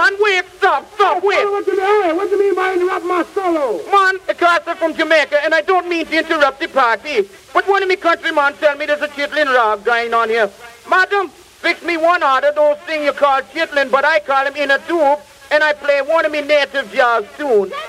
man, wait, stop, wait. What do you mean by interrupt my solo? Man, because I'm from Jamaica, and I don't mean to interrupt the party. But one of my countrymen tell me there's a chitlin rag going on here. Madam, fix me one order, those things you call chitlin, but I call them in a tube, and I play one of my native jazz tunes.